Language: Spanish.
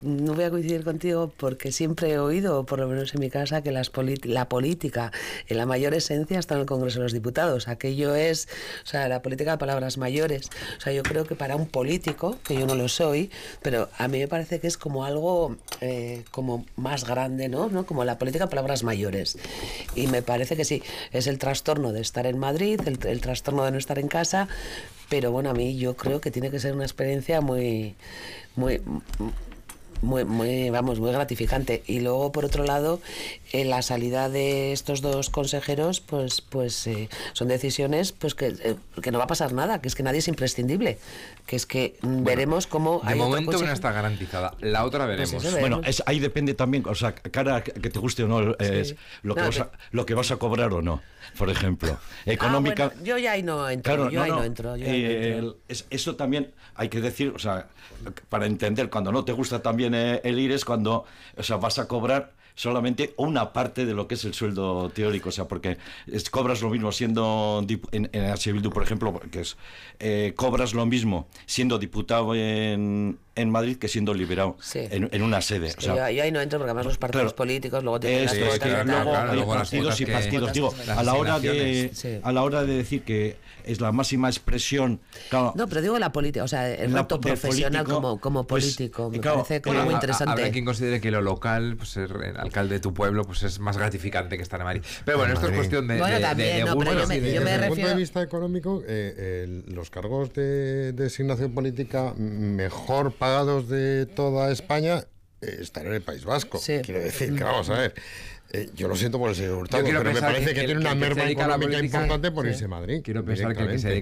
No voy a coincidir contigo porque siempre he oído, por lo menos en mi casa, que la política en la mayor esencia está en el Congreso de los Diputados. Aquello es, o sea, la política de palabras mayores. O sea, yo creo que para un político, que yo no lo soy, pero a mí me parece que es como algo como más grande, ¿no? Como la política de palabras mayores. Y me parece que sí, es el trastorno de estar en Madrid, el trastorno de no estar en casa, pero bueno, a mí yo creo que tiene que ser una experiencia muy muy gratificante. Y luego, por otro lado, la salida de estos dos consejeros, son decisiones que no va a pasar nada, que es que nadie es imprescindible, que es que veremos cómo... De momento una está garantizada, la otra veremos. Pues bueno, ahí depende también, o sea, cara que te guste o no, es lo que vas a cobrar o no, por ejemplo. Económica... Bueno, yo ya ahí no entro, eso también hay que decir, o sea, para entender, cuando no te gusta también el ir es cuando, o sea, vas a cobrar solamente una parte de lo que es el sueldo teórico, o sea, porque cobras lo mismo siendo en H. Bildu, por ejemplo, que es cobras lo mismo siendo diputado en Madrid que siendo liberado en una sede. O sea, yo ahí no entro porque además los partidos políticos luego tienen las cuotas. Luego hay partidos y partidos. Digo, a la hora de decir que es la máxima expresión. Claro, no, pero digo la política, o sea, el reto profesional político, como político, me parece como muy interesante. Habrá quien considere que lo local, pues ser el alcalde de tu pueblo, pues es más gratificante que estar en Madrid. Pero bueno, esto es cuestión de pero yo me desde el refiero... punto de vista económico, los cargos de designación política mejor pagados de toda España están en el País Vasco. Quiero decir que vamos a ver. Yo lo siento por el señor Hurtado, pero me parece que tiene una merma económica importante por irse a Madrid. Quiero pensar que el que se dedica